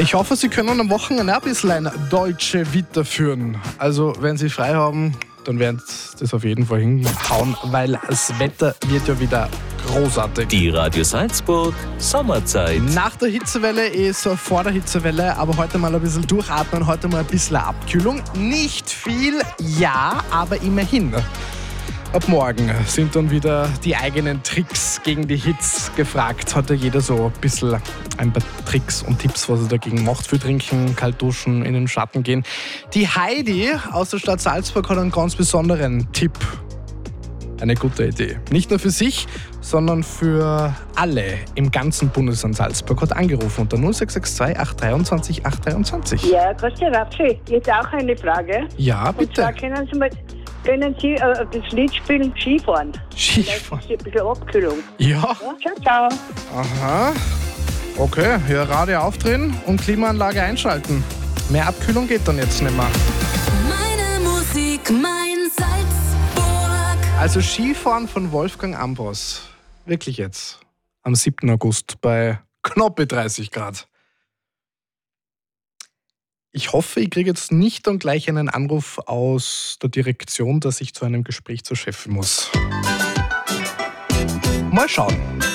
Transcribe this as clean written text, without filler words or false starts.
Ich hoffe, Sie können am Wochenende ein bisschen ein Deutsche Vita führen. Also, wenn Sie frei haben, dann werden Sie das auf jeden Fall hinhauen, weil das Wetter wird ja wieder großartig. Die Radio Salzburg Sommerzeit. Nach der Hitzewelle ist vor der Hitzewelle, aber heute mal ein bisschen durchatmen, heute mal ein bisschen Abkühlung. Nicht viel, ja, aber immerhin. Ab morgen sind dann wieder die eigenen Tricks gegen die Hitze gefragt. Hat ja jeder so ein bisschen ein paar Tricks und Tipps, was er dagegen macht. Viel trinken, kalt duschen, in den Schatten gehen. Die Heidi aus der Stadt Salzburg hat einen ganz besonderen Tipp. Eine gute Idee. Nicht nur für sich, sondern für alle im ganzen Bundesland Salzburg. Hat angerufen unter 0662 823 823. Ja, grüß dich, Rapschi. Jetzt auch eine Frage. Ja, Und zwar bitte. können Sie das Lied spielen Skifahren? Skifahren. Vielleicht ist ein bisschen Abkühlung. Ja, Ja, ciao, ciao. aha. Okay, ja, Radio aufdrehen und Klimaanlage einschalten. Mehr Abkühlung geht dann jetzt nicht mehr. Meine Musik, mein Salzburg. Also Skifahren von Wolfgang Ambros. Wirklich jetzt. Am 7. August bei knappe 30 Grad. Ich hoffe, ich kriege jetzt nicht dann gleich einen Anruf aus der Direktion, dass ich zu einem Gespräch zur Chefin muss. Mal schauen.